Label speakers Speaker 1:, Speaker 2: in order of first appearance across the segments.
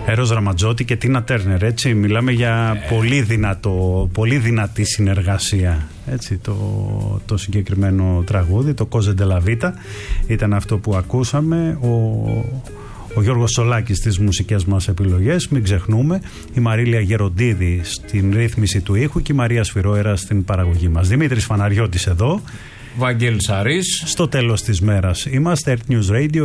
Speaker 1: Έρος Ραματζότη και Τίνα Τέρνερ, έτσι. Μιλάμε για πολύ δυνατή συνεργασία. Έτσι, το συγκεκριμένο τραγούδι, το Κόζε ντε λα Βίτα, ήταν αυτό που ακούσαμε. Ο Γιώργος Σολάκης στις μουσικές μας επιλογές, μην ξεχνούμε, η Μαρίλια Γεροντίδη στην ρύθμιση του ήχου και η Μαρία Σφυρόερα στην παραγωγή μας. Δημήτρης Φαναριώτης εδώ.
Speaker 2: Βαγγέλης Αρής.
Speaker 1: Στο τέλος της μέρας είμαστε Earth News Radio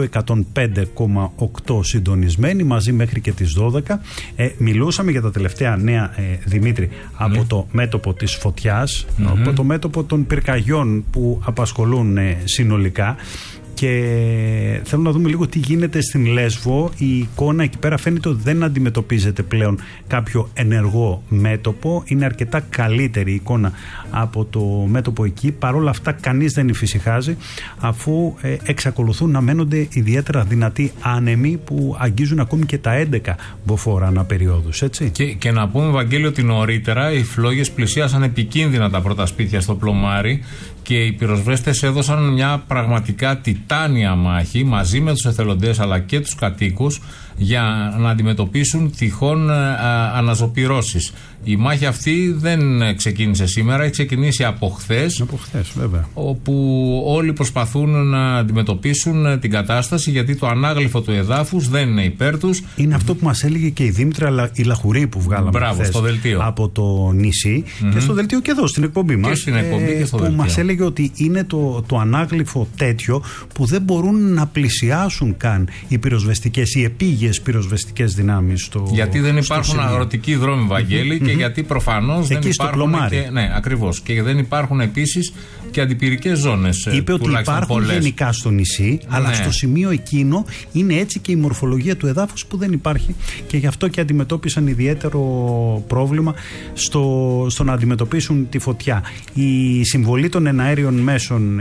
Speaker 1: 105,8 συντονισμένοι μαζί μέχρι και τις 12. Μιλούσαμε για τα τελευταία νέα, Δημήτρη, από το μέτωπο της φωτιάς, από το μέτωπο των πυρκαγιών που απασχολούν συνολικά. Και θέλω να δούμε λίγο τι γίνεται στην Λέσβο. Η εικόνα εκεί πέρα φαίνεται ότι δεν αντιμετωπίζεται πλέον κάποιο ενεργό μέτωπο. Είναι αρκετά καλύτερη η εικόνα από το μέτωπο εκεί. Παρ' όλα αυτά κανείς δεν υφησυχάζει, αφού εξακολουθούν να μένονται ιδιαίτερα δυνατοί άνεμοι που αγγίζουν ακόμη και τα 11 μποφόρ ανά περιόδους, έτσι.
Speaker 2: Και να πούμε, Βαγγέλη, ότι νωρίτερα οι φλόγες πλησίασαν επικίνδυνα τα πρώτα σπίτια στο Πλωμάρι και οι πυροσβέστες έδωσαν μια πραγματικά τιτάνια μάχη μαζί με τους εθελοντές αλλά και τους κατοίκους για να αντιμετωπίσουν τυχόν αναζωπυρώσεις. Η μάχη αυτή δεν ξεκίνησε σήμερα, έχει ξεκινήσει από χθες.
Speaker 1: Από χθες, βέβαια.
Speaker 2: Όπου όλοι προσπαθούν να αντιμετωπίσουν την κατάσταση, γιατί το ανάγλυφο του εδάφους δεν είναι υπέρ τους.
Speaker 1: Είναι αυτό που μας έλεγε και η Δήμητρα η Λαχουρή που βγάλαμε χθες
Speaker 2: στο δελτίο
Speaker 1: από το νησί και στο δελτίο και εδώ στην εκπομπή μας.
Speaker 2: Και στην εκπομπή και στο
Speaker 1: που
Speaker 2: δελτίο.
Speaker 1: Μας έλεγε ότι είναι το ανάγλυφο τέτοιο που δεν μπορούν να πλησιάσουν καν οι πυροσβεστικές, οι επίγειες πυροσβεστικές δυνάμεις.
Speaker 2: Γιατί δεν υπάρχουν αγροτικοί δρόμοι, Βαγγέλη, και γιατί προφανώς δεν υπάρχουν. Ναι, ακριβώς. Και δεν υπάρχουν επίσης και αντιπυρικές ζώνες.
Speaker 1: Είπε ότι υπάρχουν πολλές γενικά στο νησί, αλλά στο σημείο εκείνο είναι έτσι και η μορφολογία του εδάφους που δεν υπάρχει. Και γι' αυτό και αντιμετώπισαν ιδιαίτερο πρόβλημα στο να αντιμετωπίσουν τη φωτιά. Η συμβολή των εναέριων μέσων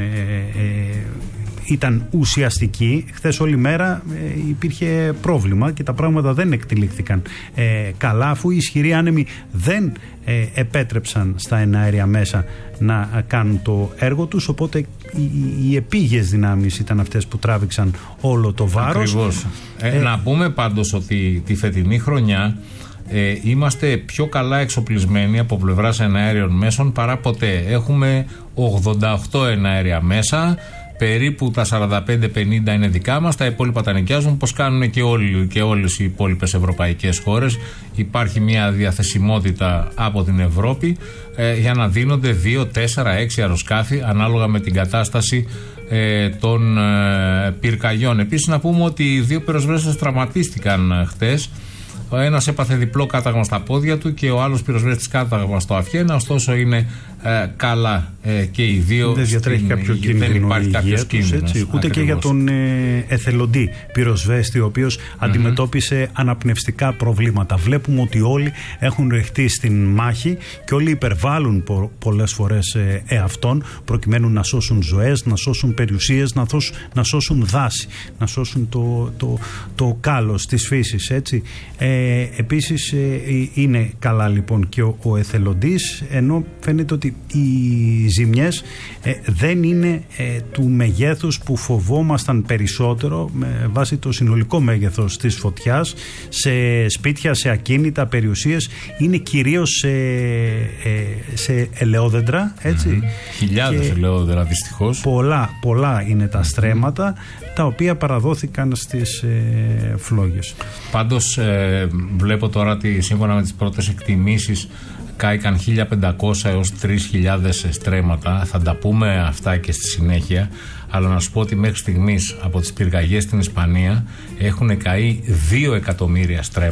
Speaker 1: ήταν ουσιαστική. Χθες όλη μέρα υπήρχε πρόβλημα και τα πράγματα δεν εκτυλίχθηκαν καλά, αφού οι ισχυροί άνεμοι δεν επέτρεψαν στα εναέρια μέσα να κάνουν το έργο τους, οπότε οι επίγειες δυνάμεις ήταν αυτές που τράβηξαν όλο το βάρος.
Speaker 2: Ακριβώς. Να πούμε πάντως ότι τη φετινή χρονιά είμαστε πιο καλά εξοπλισμένοι από πλευράς εναέριων μέσων παρά ποτέ. Έχουμε 88 εναέρια μέσα, περίπου τα 45-50 είναι δικά μας, τα υπόλοιπα τα νοικιάζουν, πως κάνουν και όλες οι υπόλοιπες ευρωπαϊκές χώρες. Υπάρχει μια διαθεσιμότητα από την Ευρώπη για να δίνονται 2, 4, 6 αεροσκάφη ανάλογα με την κατάσταση των πυρκαγιών. Επίσης να πούμε ότι οι δύο πυροσβέστες τραυματίστηκαν χτες. Ο ένας έπαθε διπλό κάταγμα στα πόδια του και ο άλλος πυροσβέστης κάταγμα στο αυχένα, ωστόσο είναι καλά και οι δύο.
Speaker 1: Δεν διατρέχει κάποιο κίνδυνο,
Speaker 2: δεν υπάρχει κάποιος κίνδυνος.
Speaker 1: Έτσι, ούτε ακριβώς. Και για τον εθελοντή πυροσβέστη, ο οποίος αντιμετώπισε αναπνευστικά προβλήματα. Βλέπουμε ότι όλοι έχουν ρεχτεί στην μάχη και όλοι υπερβάλλουν πολλές φορές εαυτόν προκειμένου να σώσουν ζωές, να σώσουν περιουσίες, να σώσουν δάση, να σώσουν το κάλος της φύσης, έτσι. Επίσης είναι καλά λοιπόν και ο εθελοντής, ενώ φαίνεται ότι οι ζημιές δεν είναι του μεγέθους που φοβόμασταν περισσότερο με βάση το συνολικό μέγεθος της φωτιάς σε σπίτια, σε ακίνητα, περιουσίες. Είναι κυρίως σε ελαιόδεντρα, έτσι.
Speaker 2: Χιλιάδες ελαιόδεντρα δυστυχώς.
Speaker 1: Πολλά είναι τα στρέμματα τα οποία παραδόθηκαν στις φλόγες.
Speaker 2: Πάντως βλέπω τώρα ότι σύμφωνα με τις πρώτες εκτιμήσεις κάηκαν 1.500 έως 3.000 στρέμματα. Θα τα πούμε αυτά και στη συνέχεια. Αλλά να σου πω ότι μέχρι στιγμής από τις πυρκαγιές στην Ισπανία έχουν καεί 2 εκατομμύρια στρέμματα.